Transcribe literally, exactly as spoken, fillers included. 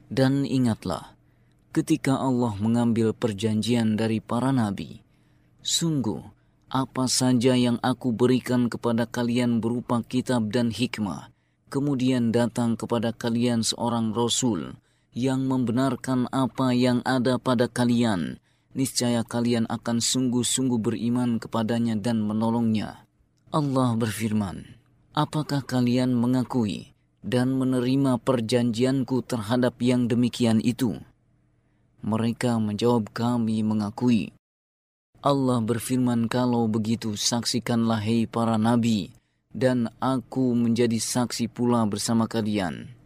Dan ingatlah, ketika Allah mengambil perjanjian dari para nabi, sungguh, apa saja yang aku berikan kepada kalian berupa kitab dan hikmah, kemudian datang kepada kalian seorang Rasul yang membenarkan apa yang ada pada kalian, niscaya kalian akan sungguh-sungguh beriman kepadanya dan menolongnya. Allah berfirman, apakah kalian mengakui dan menerima perjanjianku terhadap yang demikian itu? Mereka menjawab, kami mengakui. Allah berfirman, kalau begitu saksikanlah hei para nabi, dan aku menjadi saksi pula bersama kalian.